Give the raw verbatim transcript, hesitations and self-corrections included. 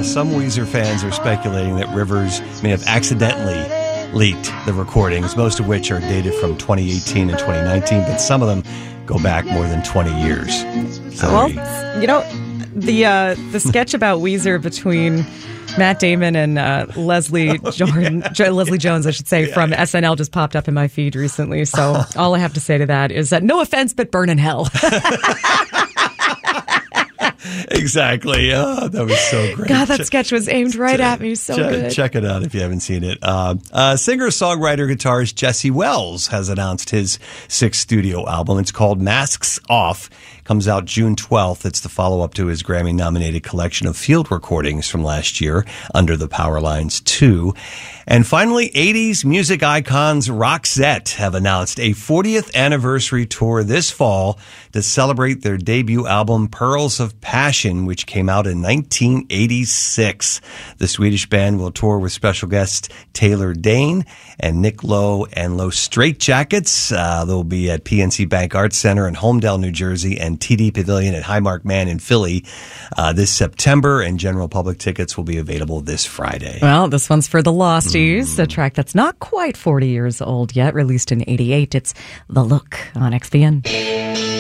some Weezer fans are speculating that Rivers may have accidentally leaked the recordings, most of which are dated from twenty eighteen and twenty nineteen, but some of them go back more than twenty years. So well, you know, the uh, the sketch about Weezer between Matt Damon and uh, Leslie Jordan, jo- Leslie Jones, I should say, yeah, from yeah. S N L just popped up in my feed recently. So all I have to say to that is that no offense, but burn in hell. Exactly. Oh, that was so great. God, that sketch was aimed right check, at me. So check, good. Check it out if you haven't seen it. Uh, uh, singer, songwriter, guitarist Jesse Wells has announced his sixth studio album. It's called Masks Off. Comes out June twelfth. It's the follow-up to his Grammy-nominated collection of field recordings from last year, Under the Power Lines two. And finally, eighties music icons Roxette have announced a fortieth anniversary tour this fall to celebrate their debut album, Pearls of Passion, which came out in nineteen eighty-six. The Swedish band will tour with special guests Taylor Dane and Nick Lowe and Low Straitjackets. Uh, they'll be at P N C Bank Arts Center in Holmdel, New Jersey, and T D Pavilion at Highmark Man in Philly uh, this September, and general public tickets will be available this Friday. Well, this one's for the Losties, mm. a track that's not quite forty years old yet, released in eighty-eight. It's The Look on X B N.